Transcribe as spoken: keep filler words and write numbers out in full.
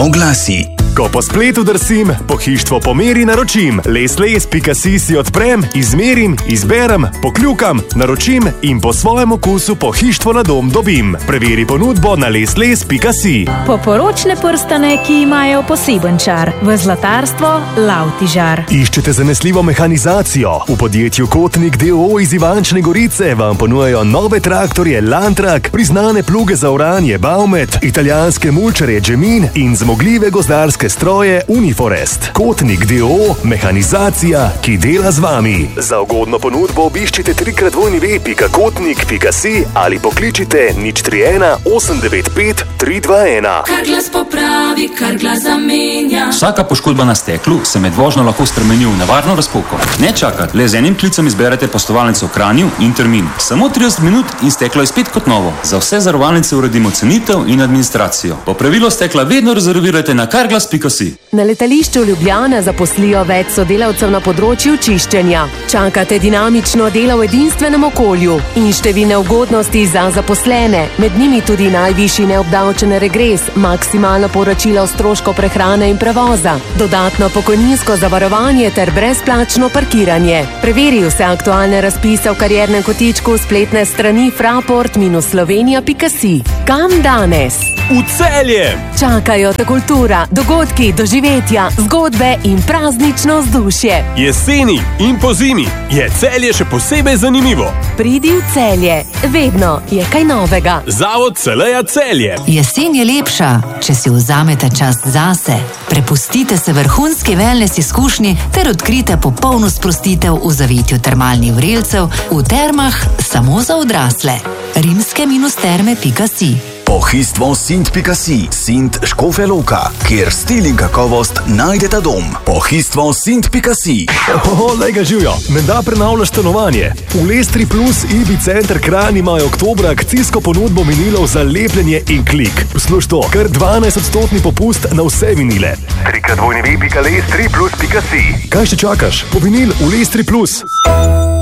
Oglasi. Ko po spletu drsim, pohištvo po meri naročim. Les-les pika si si odprem, izmerim, izberem, pokljukam, naročim in po svojem okusu pohištvo na dom dobim. Preveri ponudbo na les-les pika si. Poporočne prstane, ki imajo poseben čar. V zlatarstvo Lavtižar. Iščete zanesljivo mehanizacijo? V podjetju Kotnik d o o iz Ivančne Gorice vam ponujajo nove traktorje Lantrak, priznane pluge za oranje Baumet, italijanske mulčarje Gemin in zmogljive gozdarske stroje Uniforest. Kotnik d o o, mehanizacija, ki dela z vami. Za ugodno ponudbo obiščite trikrat dvojni ve pika kotnik pika si ali pokličite nič tri ena osem devet pet tri dva ena. Kar glas popravi, kar glas zamenja. Vsaka poškodba na steklu se med vožnjo lahko spremeni v nevarno razpoko. Ne čakati, le z enim klicem izberete postovalnico v Kranju in termin. Samo trideset minut in steklo je spet kot novo. Za vse zavarovalnice uredimo cenitev in administracijo. Po pravilu stekla vedno rezervirajte na karglas pika si. Na letališču Ljubljana zaposlijo več sodelavcev na področju čiščenja. Čakate dinamično delo v edinstvenem okolju in številne ugodnosti za zaposlene. Med njimi tudi najvišji neobdavčen regres, maksimalno povračilo stroškov prehrane in prevoza, dodatno pokojninsko zavarovanje ter brezplačno parkiranje. Preveri vse aktualne razpise v kariernem kotičku spletne strani fraport slovenija pika si. Kam danes? V Celje! Čakajo te kultura, dogodki, doživetja, zgodbe in praznično vzdušje. Jeseni in pozimi je Celje še posebej zanimivo. Pridi v Celje, vedno je kaj novega. Zavod Celeja Celje. Jesen je lepša, če si vzamete čas zase. Prepustite se vrhunski wellness izkušnji ter odkrite popolno sprostitev v zavetju termalnih vrelcev v termah samo za odrasle. rimske terme pika si. Pohištvo Sint pika si, Sint Škofja Loka, kjer stil in kakovost najdete dom. Pohištvo Sint pika si. Oho, lej ga živijo. Menda prenavljaš stanovanje. V Lestri Plus I B I Center Kranj imajo oktobra akcijsko ponudbo vinilov za lepljenje in klik. Posluš to, kar dvanajst odstotni popust na vse vinile. trikrat dvojni ve pika lestri plus pika si. Kaj še čakaš? Po vinil v Lestri Plus.